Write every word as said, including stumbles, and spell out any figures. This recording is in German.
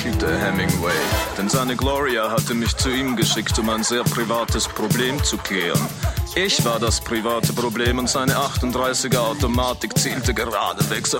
lächelte Hemingway, denn seine Gloria hatte mich zu ihm geschickt, um ein sehr privates Problem zu klären. Ich war das private Problem und seine achtunddreißiger Automatik zielte geradewegs